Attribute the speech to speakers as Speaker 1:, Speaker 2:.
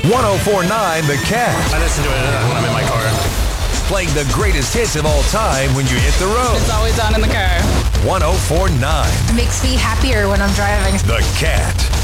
Speaker 1: 104.9 The Cat.
Speaker 2: I listen to it when I'm in my car.
Speaker 1: Playing the greatest hits of all time when you hit the road.
Speaker 3: It's always on in the car.
Speaker 1: 104.9
Speaker 4: It makes me happier when I'm driving.
Speaker 1: The Cat.